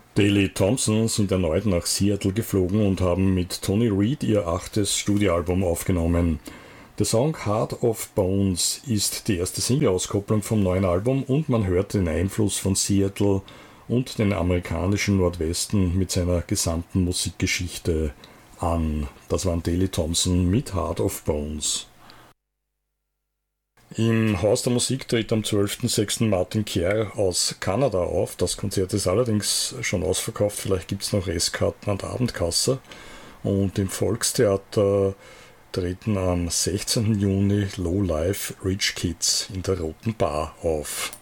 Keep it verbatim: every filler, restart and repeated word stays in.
Daley Thompson sind erneut nach Seattle geflogen und haben mit Tony Reed ihr achtes Studioalbum aufgenommen. Der Song Heart of Bones ist die erste Single-Auskopplung vom neuen Album und man hört den Einfluss von Seattle und den amerikanischen Nordwesten mit seiner gesamten Musikgeschichte an. Das waren Daley Thompson mit Heart of Bones. Im Haus der Musik tritt am zwölften sechsten Martin Kerr aus Kanada auf. Das Konzert ist allerdings schon ausverkauft, vielleicht gibt es noch Restkarten an der Abendkasse. Und im Volkstheater treten am sechzehnten Juni Low Life Rich Kids in der Roten Bar auf.